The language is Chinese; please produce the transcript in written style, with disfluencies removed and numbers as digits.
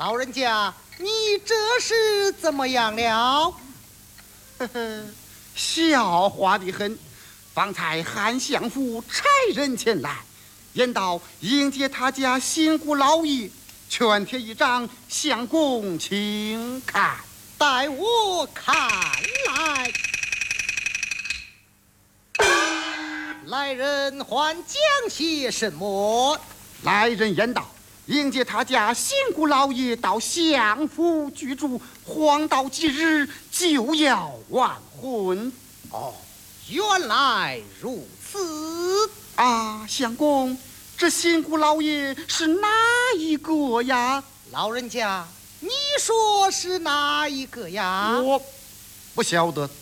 老人家，你这是怎么样了？ 呵呵，笑话的很。方才韩相府差人前来，言道迎接他家新姑老爷，全贴一张相公，请看。 待我看来。来人还讲些什么？ 来人言道，迎接他家新姑老爷到相府居住，晃到即日就要完婚。 哦，原来如此啊！相公，这新姑老爷是哪一个呀？ 老人家，你说是哪一个呀？ 我不晓得，